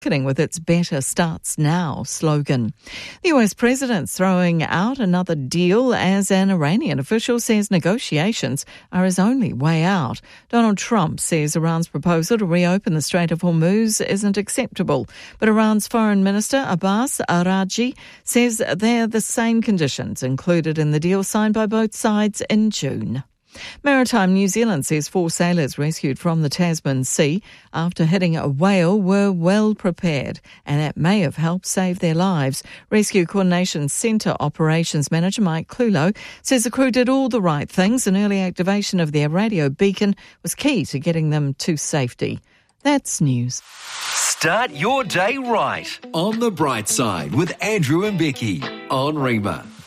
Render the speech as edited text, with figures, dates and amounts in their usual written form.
with its Better Starts Now slogan. The US president's throwing out another deal as an Iranian official says negotiations are his only way out. Donald Trump says Iran's proposal to reopen the Strait of Hormuz isn't acceptable, but Iran's Foreign Minister Abbas Araghchi says they're the same conditions included in the deal signed by both sides in June. Maritime New Zealand says 4 sailors rescued from the Tasman Sea after hitting a whale were well prepared, and that may have helped save their lives. Rescue Coordination Centre Operations Manager Mike Clulo says the crew did all the right things and early activation of their radio beacon was key to getting them to safety. That's news. Start your day right. On the Bright Side with Andrew and Becky on Rima.